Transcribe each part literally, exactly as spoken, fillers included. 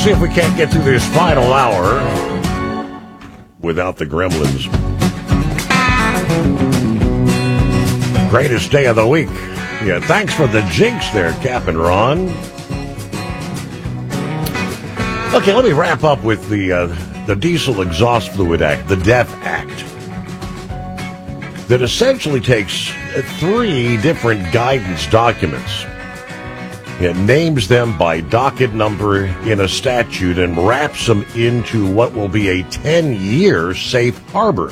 see if we can't get through this final hour without the gremlins. Greatest day of the week. Yeah, thanks for the jinx there, Cap and Ron. Okay, let me wrap up with the uh, the Diesel Exhaust Fluid Act, the D E F Act, that essentially takes three different guidance documents. It names them by docket number in a statute and wraps them into what will be a ten-year safe harbor.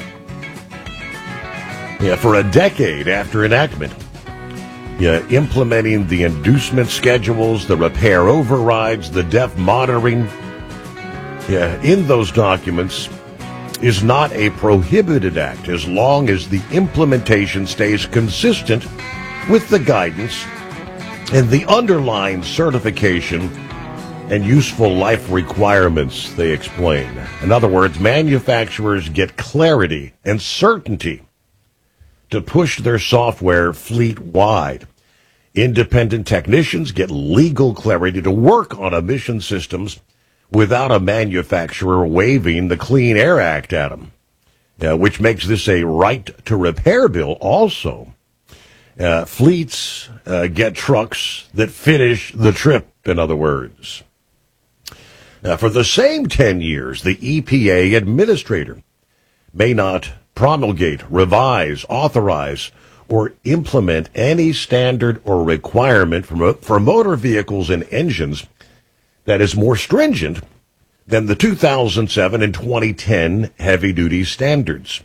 Yeah, for a decade after enactment. Yeah, implementing the inducement schedules, the repair overrides, the D E F monitoring. Yeah, in those documents is not a prohibited act as long as the implementation stays consistent with the guidance and the underlying certification and useful life requirements, they explain. In other words, manufacturers get clarity and certainty to push their software fleet-wide. Independent technicians get legal clarity to work on emission systems without a manufacturer waving the Clean Air Act at them, uh, which makes this a right-to-repair bill also. Uh, fleets uh, get trucks that finish the trip, in other words. Now, for the same ten years, the E P A administrator may not promulgate, revise, authorize, or implement any standard or requirement for, for motor vehicles and engines that is more stringent than the two thousand seven and twenty ten heavy-duty standards.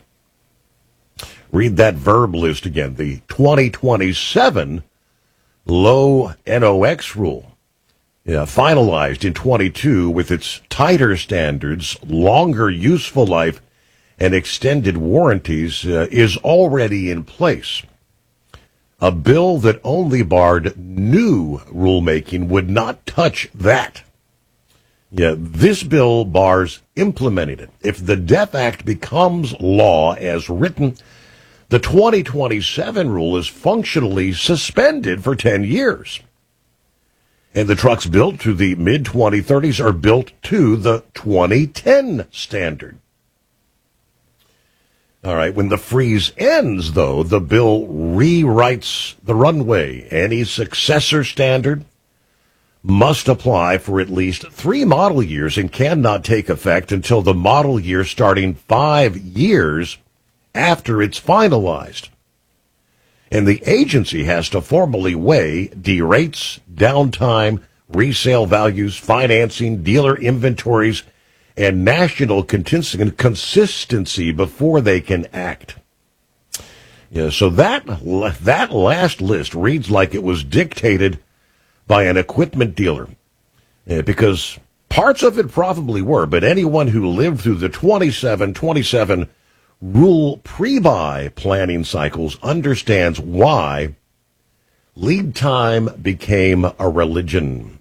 Read that verb list again. The twenty twenty-seven low N O X rule, yeah, finalized in twenty-two with its tighter standards, longer useful life, and extended warranties, uh, is already in place. A bill that only barred new rulemaking would not touch that. Yeah, this bill bars implementing it. If the D E F Act becomes law as written, the twenty twenty-seven rule is functionally suspended for ten years. And the trucks built to the mid twenty thirties are built to the twenty ten standard. All right, when the freeze ends, though, the bill rewrites the runway. Any successor standard must apply for at least three model years and cannot take effect until the model year starting five years after it's finalized. And the agency has to formally weigh derates, downtime, resale values, financing, dealer inventories, and national consistency before they can act. Yeah, so that that last list reads like it was dictated by an equipment dealer, yeah, because parts of it probably were, but anyone who lived through the twenty-seven twenty-seven rule pre-buy planning cycles understands why lead time became a religion.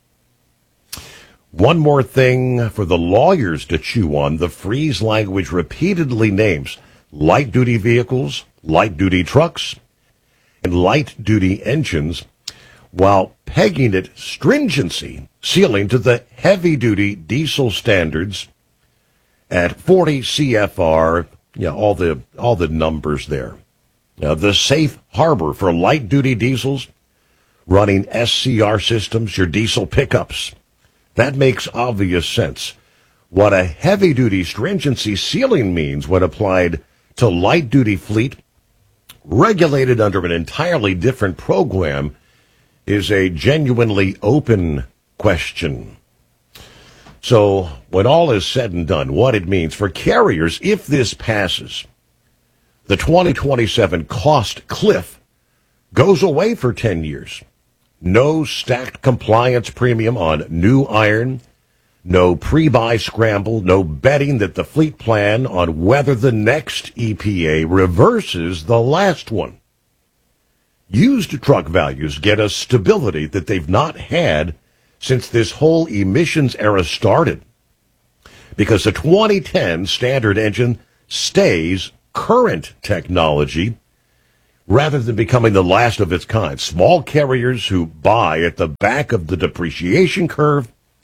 One more thing for the lawyers to chew on. The freeze language repeatedly names light-duty vehicles, light-duty trucks, and light-duty engines, while pegging it stringency, ceiling to the heavy-duty diesel standards at forty C F R, yeah, all the all the numbers there. Now, the safe harbor for light-duty diesels running S C R systems, your diesel pickups. That makes obvious sense. What a heavy-duty stringency ceiling means when applied to light-duty fleet, regulated under an entirely different program, is a genuinely open question. So, when all is said and done, what it means for carriers, if this passes, the twenty twenty-seven cost cliff goes away for ten years. No stacked compliance premium on new iron, no pre-buy scramble, no betting that the fleet plan on whether the next E P A reverses the last one. Used truck values get a stability that they've not had since this whole emissions era started, because the twenty ten standard engine stays current technology rather than becoming the last of its kind. Small carriers who buy at the back of the depreciation curve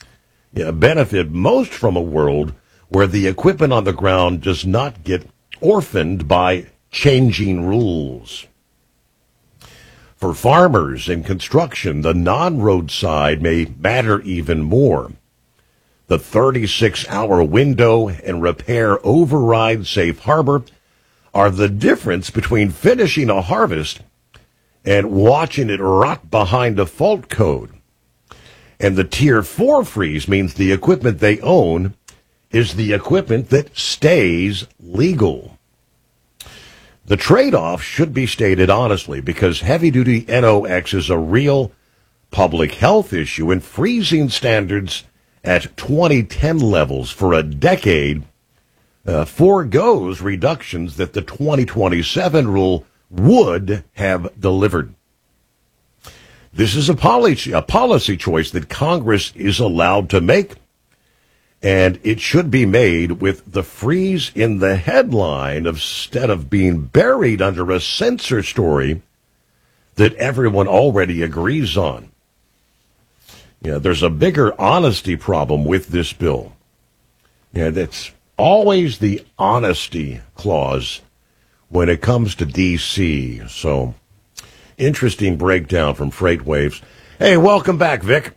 yeah, benefit most from a world where the equipment on the ground does not get orphaned by changing rules. For farmers and construction, the non-roadside may matter even more. The thirty-six hour window and repair override safe harbor are the difference between finishing a harvest and watching it rot behind a fault code. And the Tier four freeze means the equipment they own is the equipment that stays legal. The trade-off should be stated honestly, because heavy-duty N O X is a real public health issue, and freezing standards at twenty ten levels for a decade uh, foregoes reductions that the twenty twenty-seven rule would have delivered. This is a policy, a policy choice that Congress is allowed to make, and it should be made with the freeze in the headline instead of being buried under a censor story that everyone already agrees on. Yeah, there's a bigger honesty problem with this bill. Yeah, that's always the honesty clause when it comes to D C. So, interesting breakdown from Freight Waves. Hey, welcome back, Vic.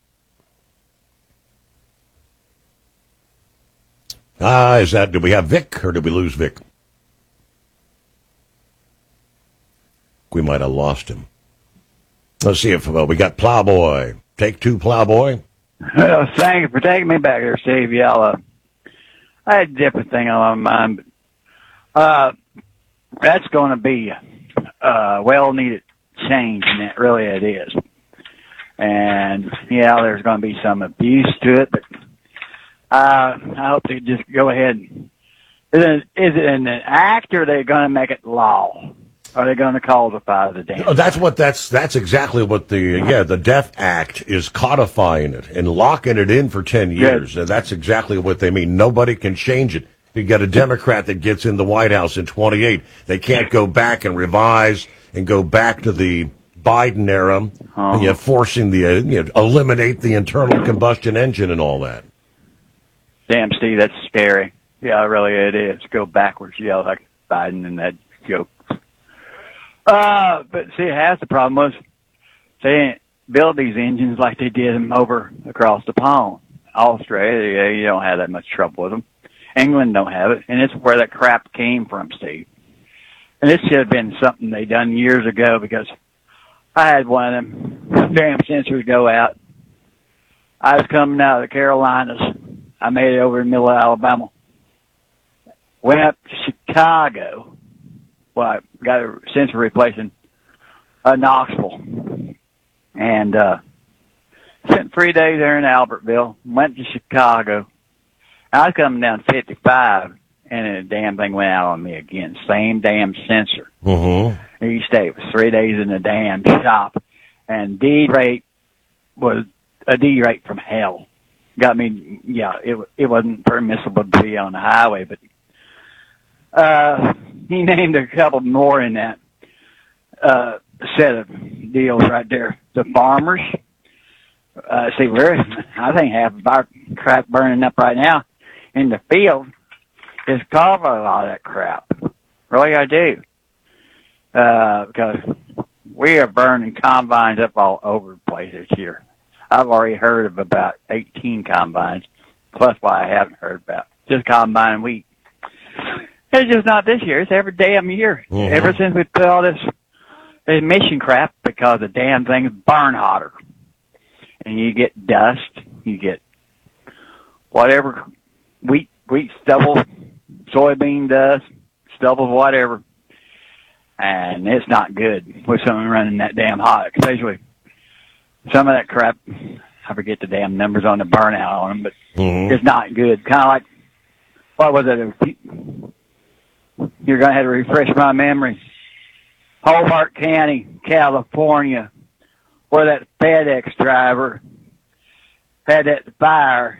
Ah, is that, did we have Vic or did we lose Vic? We might have lost him. Let's see if uh, we got Plowboy. Take two, Plowboy. Well, thank you for taking me back there, Steve. Yeah, uh, I had a different thing on my mind. But, uh, that's going to be uh, well-needed change, and it really it is. And, yeah, there's going to be some abuse to it, but uh, I hope they just go ahead. And, is it, is it an act, or are they going to make it law? Are they going to codify the damn? Oh, that's what that's that's exactly what the yeah the Death Act is, codifying it and locking it in for ten years. And that's exactly what they mean. Nobody can change it. You got a Democrat that gets in the White House in twenty-eight. They can't go back and revise and go back to the Biden era, uh-huh. and yet forcing the uh, you know, eliminate the internal combustion engine and all that. Damn, Steve, that's scary. Yeah, really, it is. Go backwards, yeah, like Biden and that joke. Uh, but see, half the problem was they didn't build these engines like they did them over across the pond. Australia, you don't have that much trouble with them. England don't have it, and it's where that crap came from, Steve. And this should have been something they done years ago, because I had one of them damn sensors go out. I was coming out of the Carolinas. I made it over in the middle of Alabama. Went up to Chicago. Well, I got a sensor replacing uh, Knoxville. And uh, spent three days there in Albertville. Went to Chicago. I was coming down fifty-five, and the damn thing went out on me again. Same damn sensor. Mm-hmm. Each day. It was three days in the damn shop. And D rate was a D rate from hell. Got me, yeah, it it wasn't permissible to be on the highway, but uh, he named a couple more in that uh, set of deals right there. The farmers, uh, see, we're, I think half of our crap burning up right now in the field is causing a lot of that crap. Really, I do. Uh, because we are burning combines up all over the place this year. I've already heard of about eighteen combines, plus what I haven't heard about. Just combine wheat. It's just not this year. It's every damn year. Mm-hmm. Ever since we put all this emission crap, because the damn things burn hotter. And you get dust, you get whatever, wheat, wheat stubble, soybean dust, stubble, whatever. And it's not good with someone running that damn hot, especially some of that crap. I forget the damn numbers on the burnout on them, but mm-hmm. it's not good. Kind of like, what was it? You're going to have to refresh my memory. Hobart County, California, where that FedEx driver had that fire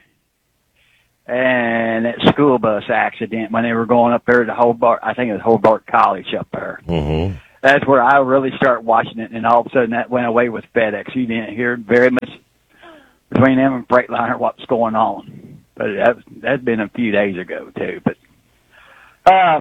and that school bus accident when they were going up there to Hobart. I think it was Hobart College up there. Mm-hmm. That's where I really started watching it, and all of a sudden that went away with FedEx. You didn't hear very much between them and Freightliner what's going on. But that, that's been a few days ago, too. But uh,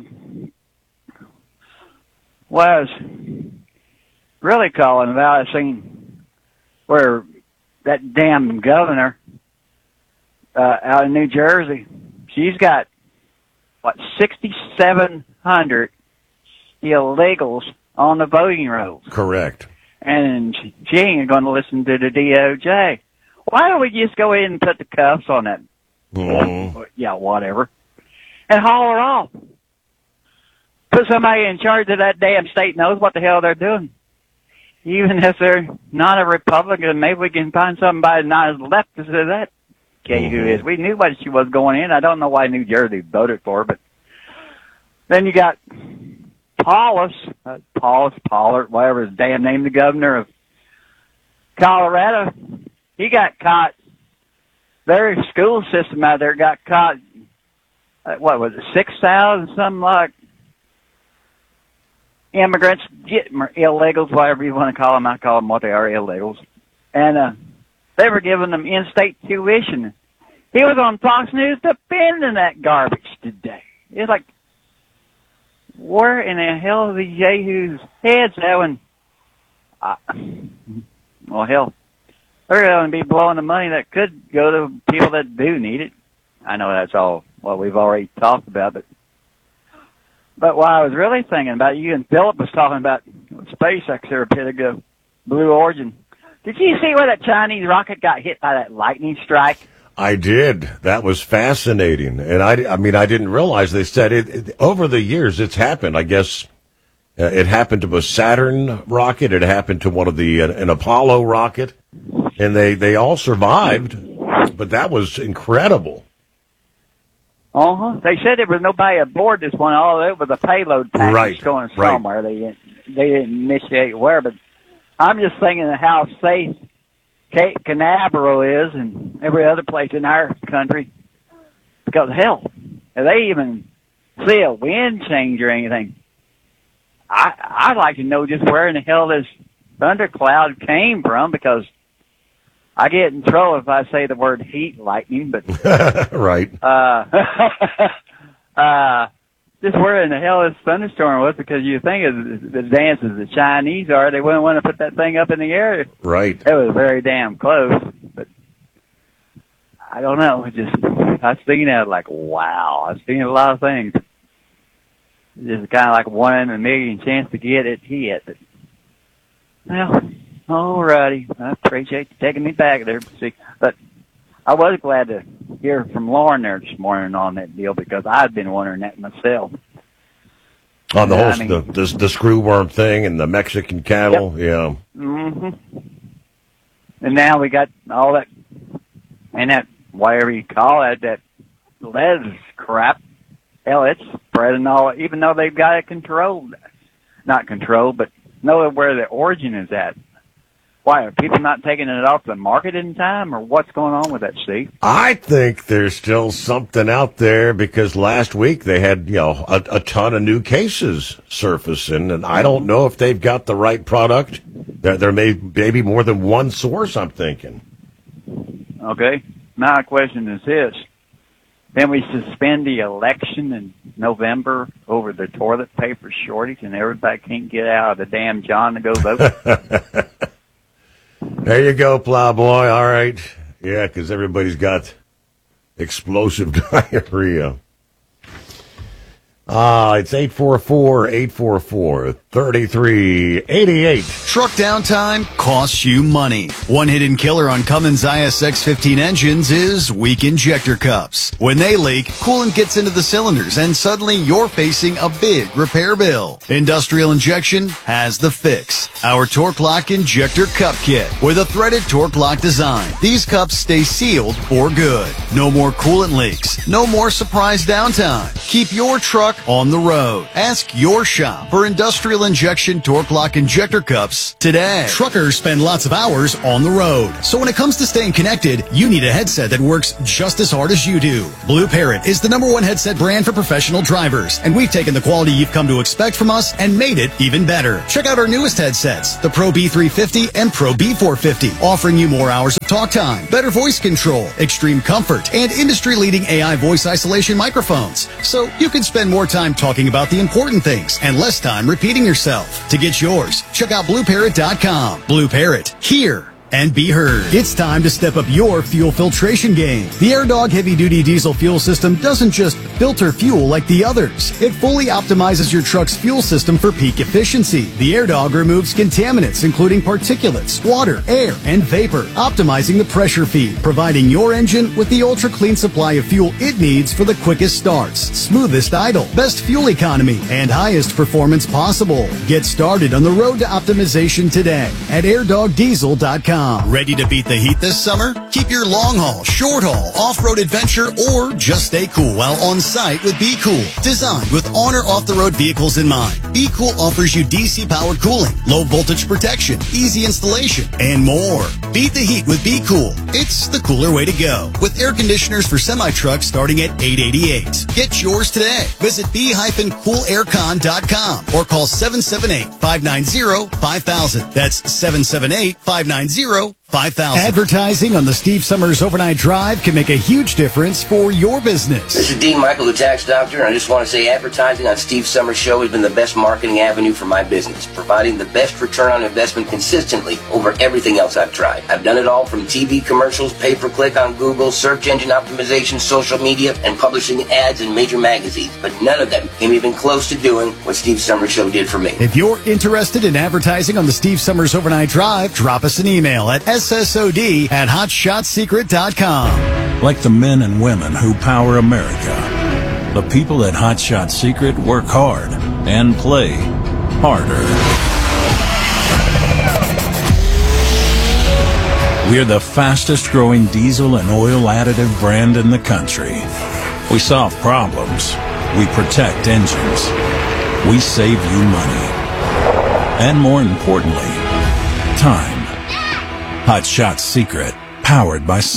was really calling about, I seen where that damn governor uh, out in New Jersey, she's got, what, sixty-seven hundred illegals on the voting rolls. Correct. And she ain't going to listen to the D O J. Why don't we just go in and put the cuffs on that? Mm-hmm. Yeah, whatever. And haul her off. Put somebody in charge of that damn state knows what the hell they're doing. Even if they're not a Republican, maybe we can find somebody not as leftist as that Kay who is. We knew what she was going in. I don't know why New Jersey voted for her, but then you got Paulus, uh, Paulus, Pollard, whatever his damn name, the governor of Colorado. He got caught. Their school system out there got caught, uh, what was it, six thousand, something like immigrants, get illegals, whatever you want to call them. I call them what they are, illegals. And uh, they were giving them in-state tuition. He was on Fox News defending that garbage today. It's like, where in the hell are the yahoos' heads at when, uh, well, hell, they're going to be blowing the money that could go to people that do need it. I know that's all what we've already talked about, but but what I was really thinking about, you and Philip was talking about SpaceX there a bit ago, Blue Origin. Did you see where that Chinese rocket got hit by that lightning strike? I did. That was fascinating. And I, I mean, I didn't realize they said it, it over the years it's happened. I guess uh, it happened to a Saturn rocket. It happened to one of the, uh, an Apollo rocket. And they, they all survived. But that was incredible. Uh-huh. They said there was nobody aboard this one. All it was a payload package right. going somewhere. Right. They didn't, they didn't initiate where, but I'm just thinking of how safe Cape Canaveral is and every other place in our country. Because, hell, if they even see a wind change or anything, I, I'd like to know just where in the hell this thundercloud came from, because I get in trouble if I say the word heat lightning, but right. Uh, uh, just where in the hell this thunderstorm was, because you think as the dance as the Chinese are, they wouldn't want to put that thing up in the air. Right. It was very damn close, but I don't know. It just I was thinking that like, wow, I was thinking a lot of things. Just kind of like one in a million chance to get it hit. But, well. Alrighty, I appreciate you taking me back there. See, but I was glad to hear from Lauren there this morning on that deal, because I'd been wondering that myself. On the yeah, whole, I mean, the, the the screw worm thing and the Mexican cattle, yep. yeah. Mm-hmm. And now we got all that, and that whatever you call it, that lead crap. Hell, it's spreading all. Even though they've got it controlled, not controlled, but know where the origin is at. Why, are people not taking it off the market in time, or what's going on with that, Steve? I think there's still something out there, because last week they had, you know, a, a ton of new cases surfacing, and I don't know if they've got the right product. There, there may maybe more than one source, I'm thinking. Okay. My question is this. Then we suspend the election in November over the toilet paper shortage, and everybody can't get out of the damn John to go vote? There you go, Plowboy. All right. Yeah, because everybody's got explosive diarrhea. Ah, uh, it's eight four four, eight four four, three three eight eight. Truck downtime costs you money. One hidden killer on Cummins I S X fifteen engines is weak injector cups. When they leak, coolant gets into the cylinders, and suddenly you're facing a big repair bill. Industrial Injection has the fix. Our Torque Lock Injector Cup Kit with a threaded Torque Lock design. These cups stay sealed for good. No more coolant leaks. No more surprise downtime. Keep your truck truck on the road. Ask your shop for industrial injection torque lock injector cups today. Truckers spend lots of hours on the road. So when it comes to staying connected, you need a headset that works just as hard as you do. Blue Parrot is the number one headset brand for professional drivers, and we've taken the quality you've come to expect from us and made it even better. Check out our newest headsets, the Pro B three fifty and Pro B four fifty, offering you more hours of talk time, better voice control, extreme comfort, and industry-leading A I voice isolation microphones. So you can spend more time talking about the important things and less time repeating yourself. To get yours, check out blue parrot dot com. Blue Parrot, hear and be heard. It's time to step up your fuel filtration game. The AirDog heavy-duty diesel fuel system doesn't just filter fuel like the others. It fully optimizes your truck's fuel system for peak efficiency. The AirDog removes contaminants, including particulates, water, air, and vapor, optimizing the pressure feed, providing your engine with the ultra-clean supply of fuel it needs for the quickest starts, smoothest idle, best fuel economy, and highest performance possible. Get started on the road to optimization today at air dog diesel dot com. Ready to beat the heat this summer? Keep your long haul, short haul, off-road adventure, or just stay cool while on site with Be Cool. Designed with on or off-the-road vehicles in mind, Be Cool offers you D C-powered cooling, low voltage protection, easy installation, and more. Beat the heat with Be Cool. It's the cooler way to go. With air conditioners for semi-trucks starting at eight dollars and eighty-eight cents. Get yours today. Visit be cool aircon dot com or call seven seven eight, five nine zero, five thousand. That's seven seven eight, five nine zero, five thousand. Advertising on the Steve Summers Overnight Drive can make a huge difference for your business. This is Dean Michael, the tax doctor, and I just want to say advertising on Steve Summers' show has been the best marketing avenue for my business, providing the best return on investment consistently over everything else I've tried. I've done it all from T V commercials, pay-per-click on Google, search engine optimization, social media, and publishing ads in major magazines, but none of them came even close to doing what Steve Summers' show did for me. If you're interested in advertising on the Steve Summers Overnight Drive, drop us an email at S S O D at hot shot secret dot com. Like the men and women who power America, the people at Hot Shot Secret work hard and play harder. We're the fastest growing diesel and oil additive brand in the country. We solve problems. We protect engines. We save you money. And more importantly, time. Hot Shot Secret, powered by